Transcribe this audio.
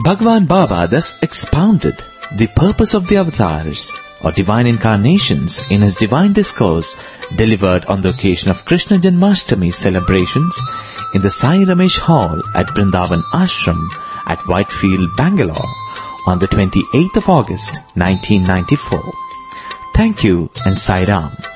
Bhagwan Baba thus expounded the purpose of the avatars or divine incarnations in his divine discourse delivered on the occasion of Krishna Janmashtami celebrations in the Sai Ramesh Hall at Vrindavan Ashram at Whitefield, Bangalore on the 28th of August 1994. Thank you and Sai Ram.